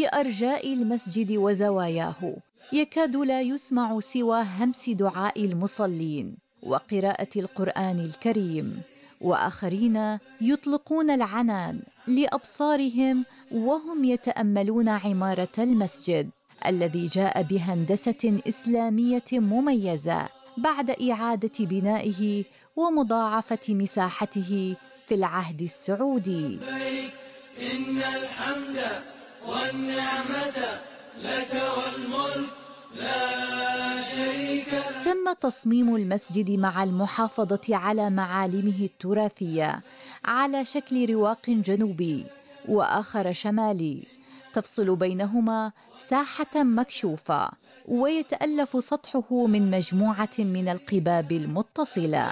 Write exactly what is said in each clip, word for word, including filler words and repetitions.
أرجاء المسجد وزواياه، يكاد لا يسمع سوى همس دعاء المصلين وقراءة القرآن الكريم، وآخرين يطلقون العنان لأبصارهم وهم يتأملون عمارة المسجد الذي جاء بهندسة إسلامية مميزة بعد إعادة بنائه ومضاعفة مساحته في العهد السعودي. إن الحمد والنعمة لك والملك لا شريك لك. تم تصميم المسجد مع المحافظة على معالمه التراثية على شكل رواق جنوبي وآخر شمالي، تفصل بينهما ساحة مكشوفة، ويتألف سطحه من مجموعة من القباب المتصلة.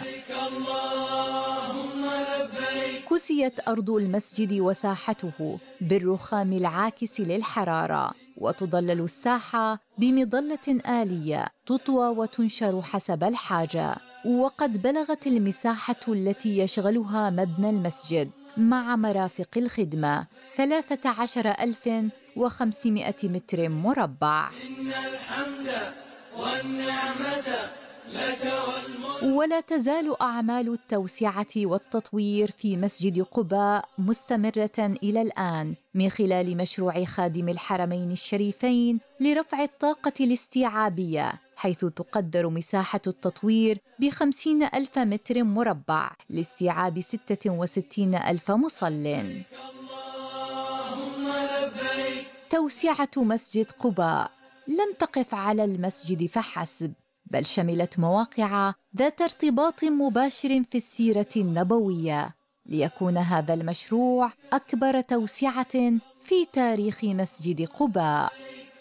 كسيت أرض المسجد وساحته بالرخام العاكس للحرارة، وتضلل الساحة بمظلة آلية تطوى وتنشر حسب الحاجة. وقد بلغت المساحة التي يشغلها مبنى المسجد مع مرافق الخدمة ثلاثة عشر ألف وخمسمائة متر مربع. إن الحمد والنعمة لك والملك. ولا تزال أعمال التوسعة والتطوير في مسجد قباء مستمرة إلى الآن من خلال مشروع خادم الحرمين الشريفين لرفع الطاقة الاستيعابية، حيث تقدر مساحة التطوير بخمسين ألف متر مربع لاستيعاب ستة وستين ألف مصل. توسعة مسجد قباء لم تقف على المسجد فحسب، بل شملت مواقع ذات ارتباط مباشر في السيرة النبوية، ليكون هذا المشروع أكبر توسعة في تاريخ مسجد قباء.